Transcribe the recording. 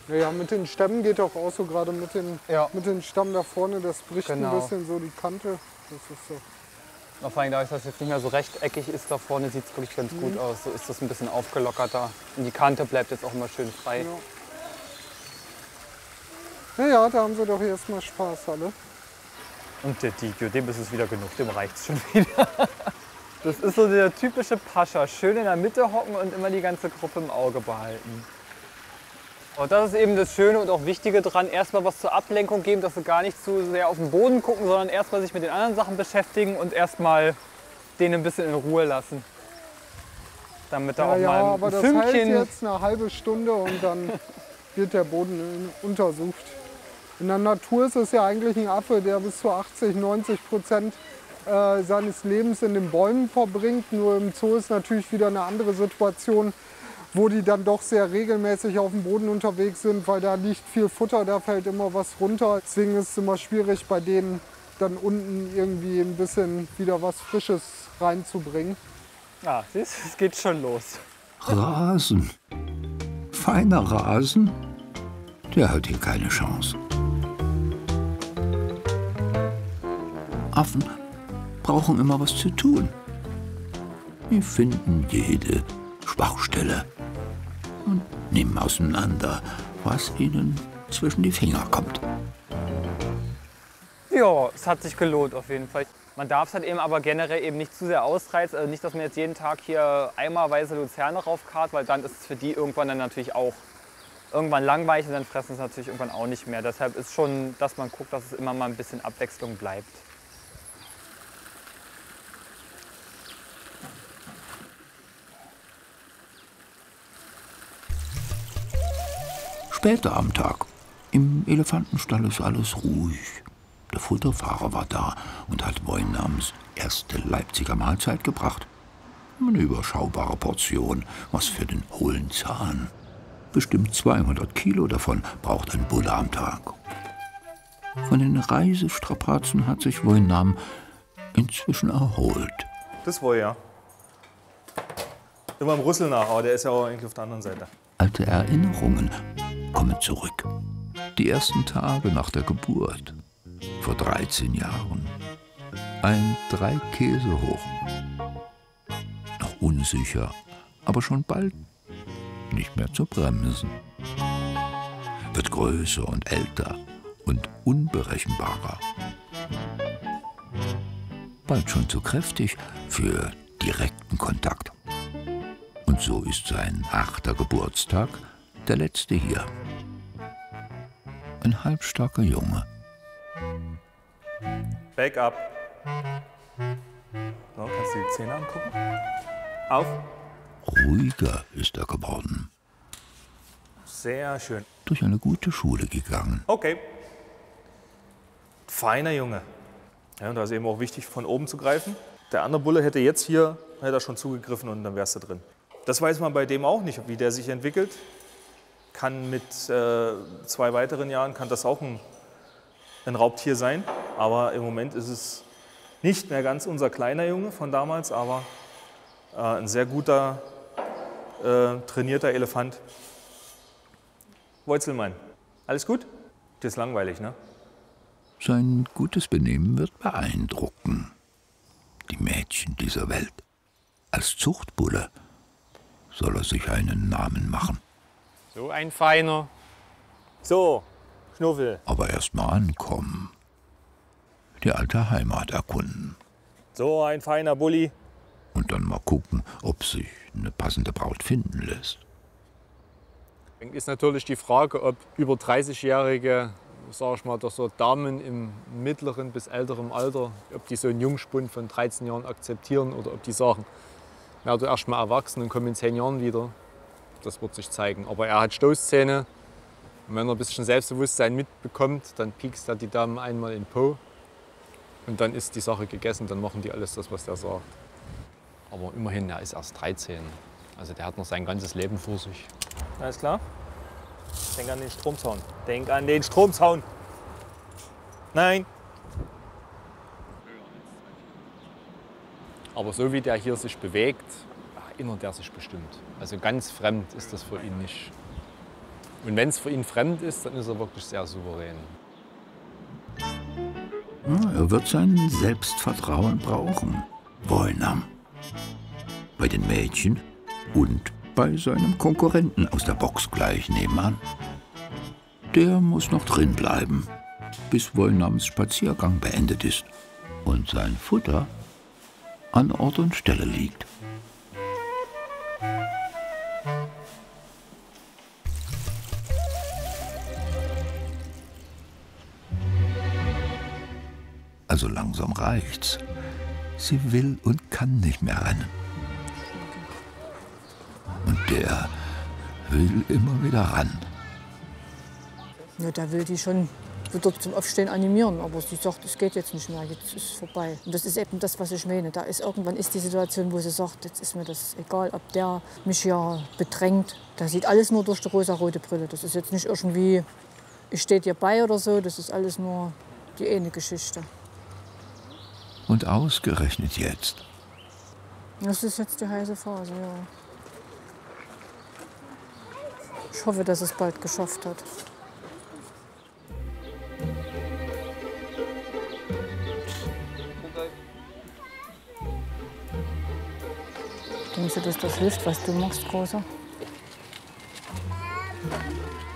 Ja, mit den Stämmen geht auch aus, so gerade mit den Stamm da vorne, das bricht ein bisschen so die Kante. Das ist so. Vor allem dadurch, dass es jetzt nicht mehr so rechteckig ist da vorne, sieht es wirklich ganz gut aus. So ist das ein bisschen aufgelockerter. Und die Kante bleibt jetzt auch immer schön frei. Ja, da haben sie doch erstmal Spaß alle. Und der Dikio, dem ist es wieder genug, dem reicht es schon wieder. Das ist so der typische Pascha. Schön in der Mitte hocken und immer die ganze Gruppe im Auge behalten. Und das ist eben das Schöne und auch Wichtige dran. Erstmal was zur Ablenkung geben, dass sie gar nicht zu sehr auf den Boden gucken, sondern erstmal sich mit den anderen Sachen beschäftigen und erstmal den ein bisschen in Ruhe lassen. Damit da auch mal ein aber das Fünkchen... hält jetzt eine halbe Stunde und dann wird der Boden untersucht. In der Natur ist es ja eigentlich ein Affe, der bis zu 80–90% seines Lebens in den Bäumen verbringt. Nur im Zoo ist natürlich wieder eine andere Situation, wo die dann doch sehr regelmäßig auf dem Boden unterwegs sind, weil da liegt viel Futter, da fällt immer was runter. Deswegen ist es immer schwierig, bei denen dann unten irgendwie ein bisschen wieder was Frisches reinzubringen. Ah, siehst du, es geht schon los. Rasen. Feiner Rasen, der hat hier keine Chance. Affen brauchen immer was zu tun. Die finden jede Schwachstelle und nehmen auseinander, was ihnen zwischen die Finger kommt. Ja, es hat sich gelohnt auf jeden Fall. Man darf es halt eben aber generell eben nicht zu sehr ausreizen. Also nicht, dass man jetzt jeden Tag hier eimerweise Luzerne raufkarrt, weil dann ist es für die irgendwann dann natürlich auch irgendwann langweilig und dann fressen es natürlich irgendwann auch nicht mehr. Deshalb ist schon, dass man guckt, dass es immer mal ein bisschen Abwechslung bleibt. Später am Tag. Im Elefantenstall ist alles ruhig. Der Futterfahrer war da und hat Voinams erste Leipziger Mahlzeit gebracht. Eine überschaubare Portion, was für den hohlen Zahn. Bestimmt 200 Kilo davon braucht ein Bulle am Tag. Von den Reisestrapazen hat sich Voinam inzwischen erholt. Das war ja. Immer im Rüssel nach, aber der ist ja auch eigentlich auf der anderen Seite. Alte Erinnerungen kommen zurück. Die ersten Tage nach der Geburt. Vor 13 Jahren. Ein 3 Käse hoch. Noch unsicher, aber schon bald nicht mehr zu bremsen. Wird größer und älter und unberechenbarer. Bald schon zu kräftig für direkten Kontakt. Und so ist sein 8. Geburtstag der letzte hier. Ein halbstarker Junge. Back up. So, kannst du die Zähne angucken? Auf. Ruhiger ist er geworden. Sehr schön. Durch eine gute Schule gegangen. Okay. Feiner Junge. Ja, und da ist eben auch wichtig, von oben zu greifen. Der andere Bulle hätte jetzt hier, hätte er schon zugegriffen und dann wärst du drin. Das weiß man bei dem auch nicht, wie der sich entwickelt. Kann mit 2 weiteren Jahren kann das auch ein Raubtier sein. Aber im Moment ist es nicht mehr ganz unser kleiner Junge von damals, aber ein sehr guter, trainierter Elefant. Woitzelmann, alles gut? Das ist langweilig, ne? Sein gutes Benehmen wird beeindrucken. Die Mädchen dieser Welt. Als Zuchtbulle soll er sich einen Namen machen. So ein Feiner. So, Schnuffel. Aber erst mal ankommen. Die alte Heimat erkunden. So ein feiner Bulli. Und dann mal gucken, ob sich eine passende Braut finden lässt. Ist natürlich die Frage, ob über 30-jährige, sag ich mal, so Damen im mittleren bis älteren Alter, ob die so einen Jungspund von 13 Jahren akzeptieren oder ob die sagen, werde erst mal erwachsen und komme in 10 Jahren wieder. Das wird sich zeigen. Aber er hat Stoßzähne. Und wenn er ein bisschen Selbstbewusstsein mitbekommt, dann piekst er die Damen einmal in den Po. Und dann ist die Sache gegessen, dann machen die alles das, was der sagt. Aber immerhin, er ist erst 13. Also der hat noch sein ganzes Leben vor sich. Alles klar? Denk an den Stromzaun. Denk an den Stromzaun. Nein. Aber so wie der hier sich bewegt, erinnert er sich bestimmt. Also ganz fremd ist das für ihn nicht. Und wenn es für ihn fremd ist, dann ist er wirklich sehr souverän. Ja, er wird sein Selbstvertrauen brauchen, Wollnam. Bei den Mädchen und bei seinem Konkurrenten aus der Box gleich nebenan. Der muss noch drin bleiben, bis Wollnams Spaziergang beendet ist und sein Futter an Ort und Stelle liegt. Also langsam reicht's. Sie will und kann nicht mehr rennen. Und der will immer wieder ran. Ja, da will die schon wieder zum Aufstehen animieren, aber sie sagt, es geht jetzt nicht mehr, jetzt ist es vorbei. Und das ist eben das, was ich meine. Irgendwann ist die Situation, wo sie sagt, jetzt ist mir das egal, ob der mich ja bedrängt. Da sieht alles nur durch die rosa-rote Brille. Das ist jetzt nicht irgendwie, ich stehe dir bei oder so, das ist alles nur die eine Geschichte. Und ausgerechnet jetzt. Das ist jetzt die heiße Phase, ja. Ich hoffe, dass es bald geschafft hat. Denkst du, dass das hilft, was du machst, Großer?